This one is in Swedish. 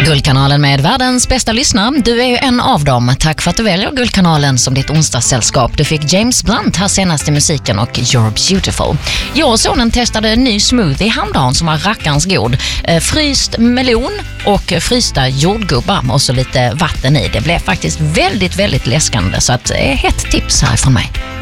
Guldkanalen med världens bästa lyssnare. Du är ju en av dem. Tack för att du väljer Guldkanalen som ditt onsdagssällskap. Du fick James Blunt här senast i musiken och You're Beautiful. Jag och sonen testade en ny smoothie häromdagen som var rackarns god. Fryst melon och frysta jordgubbar och så lite vatten i. Det blev faktiskt väldigt, väldigt läskande, så att hett tips här från mig.